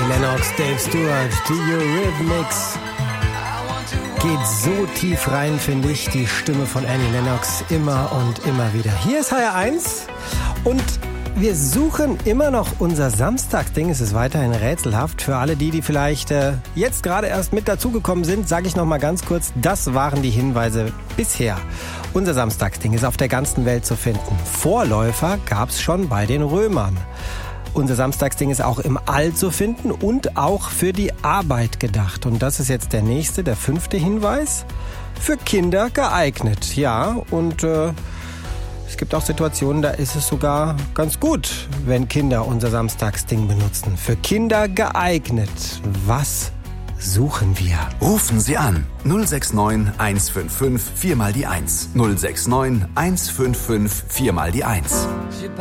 Annie Lennox, Dave Stewart, die Eurythmics. Geht so tief rein, finde ich, die Stimme von Annie Lennox immer und immer wieder. Hier ist HR1 und wir suchen immer noch unser Samstagsding. Es ist weiterhin rätselhaft. Für alle die vielleicht jetzt gerade erst mit dazugekommen sind, sage ich noch mal ganz kurz, das waren die Hinweise bisher. Unser Samstagsding ist auf der ganzen Welt zu finden. Vorläufer gab es schon bei den Römern. Unser Samstagsding ist auch im All zu finden und auch für die Arbeit gedacht. Und das ist jetzt der nächste, der 5. Hinweis. Für Kinder geeignet. Ja, und es gibt auch Situationen, da ist es sogar ganz gut, wenn Kinder unser Samstagsding benutzen. Für Kinder geeignet. Was suchen wir? Rufen Sie an 069 155 4 mal die 1. 069 155 4 mal die 1.